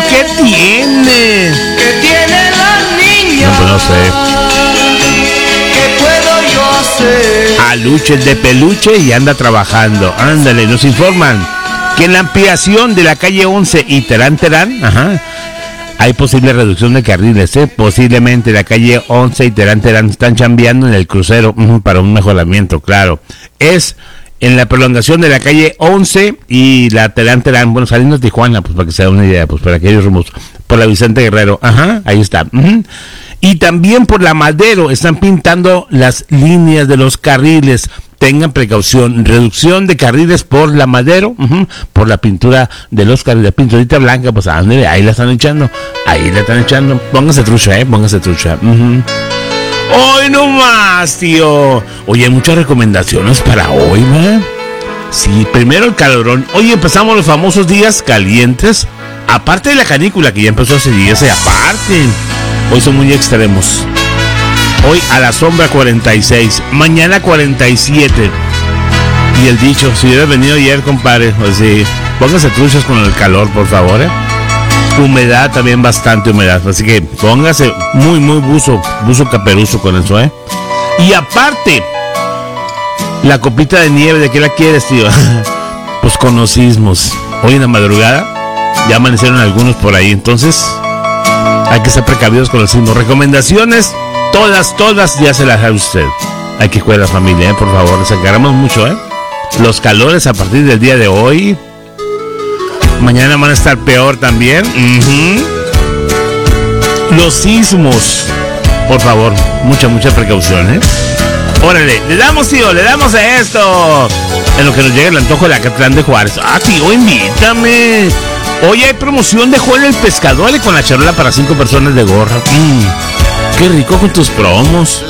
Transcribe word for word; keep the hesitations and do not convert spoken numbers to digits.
¿qué tiene? ¿Qué tiene la niña? No, pues no sé. ¿Qué puedo yo hacer? Aluche de peluche y anda trabajando. Ándale, nos informan que en la ampliación de la calle once y Terán Terán, ajá, hay posible reducción de carriles, ¿eh? Posiblemente la calle once y Terán Terán están chambeando en el crucero uh, para un mejoramiento, claro. Es en la prolongación de la calle once y la Terán Terán, bueno, saliendo de Tijuana, pues para que se den una idea, pues para aquellos rumos, por la Vicente Guerrero, ajá, ahí está. Uh-huh. Y también por la Madero están pintando las líneas de los carriles. Tengan precaución, reducción de carriles por la Madero, uh-huh, por la pintura de los carriles, pinturita blanca, pues ándale, ahí la están echando, ahí la están echando. Póngase trucha, eh, póngase trucha. Uh-huh. Hoy no más, tío. Oye, hay muchas recomendaciones para hoy, ¿verdad? Sí, primero el calorón. Hoy empezamos los famosos días calientes, aparte de la canícula que ya empezó hace días, y aparte, hoy son muy extremos. Hoy a la sombra cuarenta y seis, mañana cuarenta y siete. Y el dicho, si hubieras venido ayer, compadre, pues sí, póngase truchas con el calor, por favor, ¿eh? Humedad, también bastante humedad, así que póngase muy, muy buzo, buzo caperuzo con eso, ¿eh? Y aparte, la copita de nieve, ¿de qué la quieres, tío? Pues con los sismos. Hoy en la madrugada, ya amanecieron algunos por ahí, entonces hay que ser precavidos con los sismos. Recomendaciones, todas, todas ya se las da usted. Hay que cuidar a la familia, ¿eh? Por favor, les agarramos mucho, ¿eh? Los calores a partir del día de hoy. Mañana van a estar peor también. Uh-huh. Los sismos. Por favor, mucha, mucha precaución, ¿eh? Órale, le damos, tío, le damos a esto. En lo que nos llega el antojo de la Catlán de Juárez. Ah, tío, invítame. Hoy hay promoción de Joel el Pescador con la charola para cinco personas de gorra. Mm, qué rico con tus promos.